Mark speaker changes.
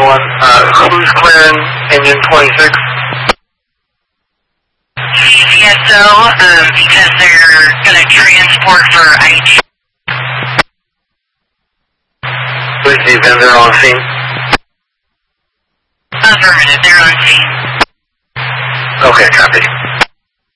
Speaker 1: 911. Who's clearing engine 26?
Speaker 2: CCSO, because they're going to transport for ID.
Speaker 1: Please be vendor on scene.
Speaker 2: Affirmative, they're on scene.
Speaker 1: Okay, copy.